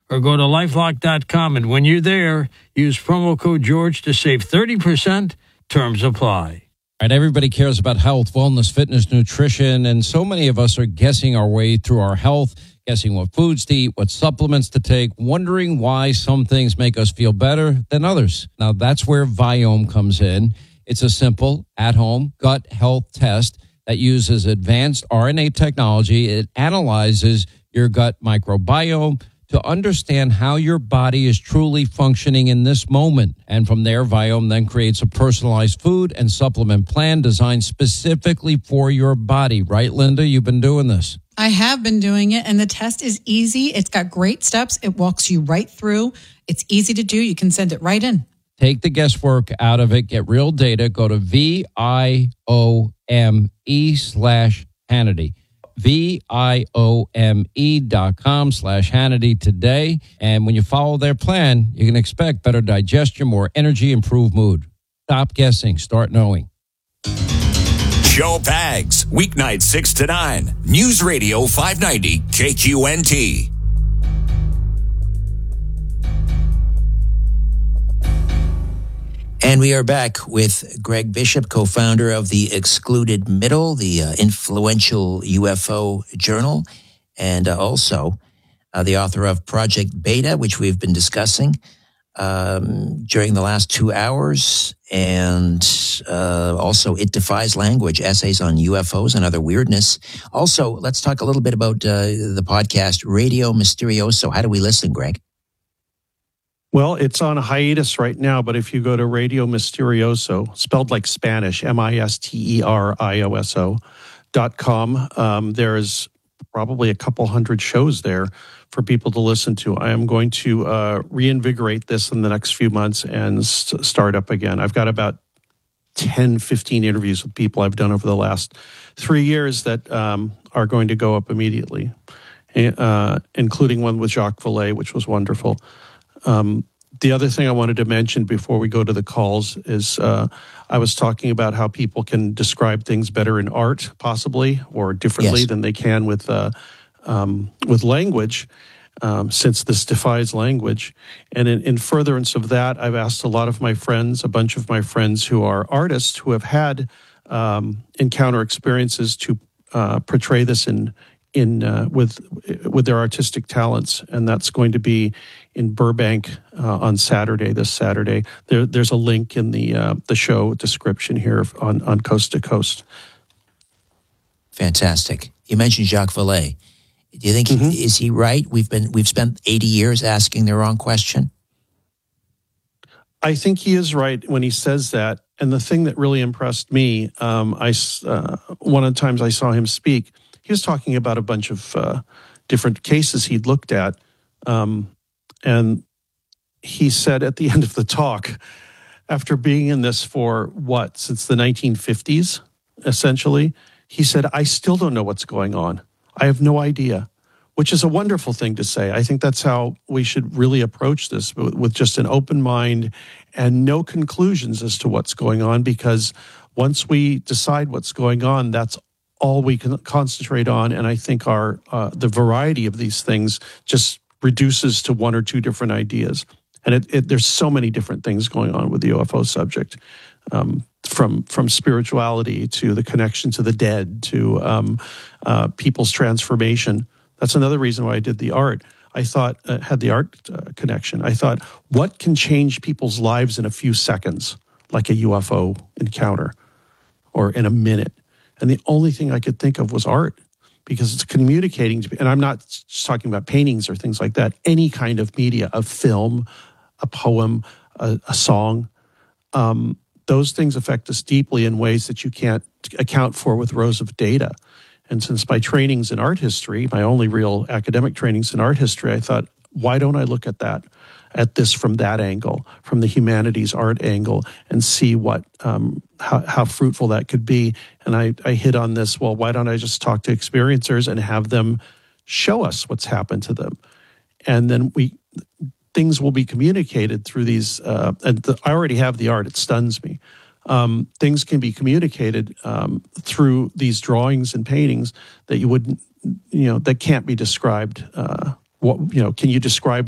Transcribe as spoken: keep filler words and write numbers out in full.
or go to lifelock dot com. And when you're there, use promo code George to save thirty percent. Terms apply. All right, everybody cares about health, wellness, fitness, nutrition, and so many of us are guessing our way through our health, guessing what foods to eat, what supplements to take, wondering why some things make us feel better than others. Now, that's where Viome comes in. It's a simple, at-home gut health test that uses advanced R N A technology. It analyzes your gut microbiome to understand how your body is truly functioning in this moment. And from there, Viome then creates a personalized food and supplement plan designed specifically for your body. Right, Linda? You've been doing this. I have been doing it, and the test is easy. It's got great steps. It walks you right through. It's easy to do. You can send it right in. Take the guesswork out of it. Get real data. Go to V I O M E slash Hannity. V I O M E dot com slash Hannity today. And when you follow their plan, you can expect better digestion, more energy, improved mood. Stop guessing. Start knowing. Joe Pags, weeknights six to nine. News Radio five ninety K Q N T. And we are back with Greg Bishop, co-founder of the Excluded Middle, the uh, influential U F O journal, and uh, also uh, the author of Project Beta, which we've been discussing um, during the last two hours, and uh, also It Defies Language, essays on U F Os and other weirdness. Also, let's talk a little bit about uh, the podcast Radio Mysterioso. How do we listen, Greg? Well, it's on a hiatus right now, but if you go to Radio Mysterioso, spelled like Spanish, M I S T E R I O S O dot com, um, there's probably a couple hundred shows there for people to listen to. I am going to uh, reinvigorate this in the next few months and st- start up again. I've got about ten, fifteen interviews with people I've done over the last three years that um, are going to go up immediately, uh, including one with Jacques Vallée, which was wonderful. Um, the other thing I wanted to mention before we go to the calls is uh, I was talking about how people can describe things better in art, possibly, or differently Yes. than they can with uh, um, with language, um, since this defies language. And in, in furtherance of that, I've asked a lot of my friends, a bunch of my friends who are artists who have had um, encounter experiences to uh, portray this in in uh, with with their artistic talents, and that's going to be in Burbank uh, on Saturday. This Saturday, there, there's a link in the uh, the show description here on on Coast to Coast. Fantastic. You mentioned Jacques Vallée. Do you think Mm-hmm. he, is he right? We've been we've spent eighty years asking the wrong question. I think he is right when he says that. And the thing that really impressed me, um, I uh, one of the times I saw him speak, he was talking about a bunch of uh, different cases he'd looked at. Um, and he said at the end of the talk, after being in this for what, since the nineteen fifties, essentially, he said, I still don't know what's going on. I have no idea, which is a wonderful thing to say. I think that's how we should really approach this, with, with just an open mind and no conclusions as to what's going on, because once we decide what's going on, that's all we can concentrate on. And I think our uh, the variety of these things just reduces to one or two different ideas. And it, it, there's so many different things going on with the U F O subject, um, from from spirituality to the connection to the dead to um, uh, people's transformation. That's another reason why I did the art. I thought, uh, had the art uh, connection. I thought, what can change people's lives in a few seconds, like a U F O encounter, or in a minute? And the only thing I could think of was art, because it's communicating to, and I'm not just talking about paintings or things like that, any kind of media, a film, a poem, a, a song. Um, those things affect us deeply in ways that you can't account for with rows of data. And since my training's in art history, my only real academic training's in art history, I thought, why don't I look at that, at this from that angle, from the humanities art angle, and see what um, how, how fruitful that could be? And I, I hit on this, well, why don't I just talk to experiencers and have them show us what's happened to them? And then we things will be communicated through these, uh, and the, I already have the art, it stuns me. Um, things can be communicated um, through these drawings and paintings that you wouldn't, you know, that can't be described. Uh, what, you know, can you describe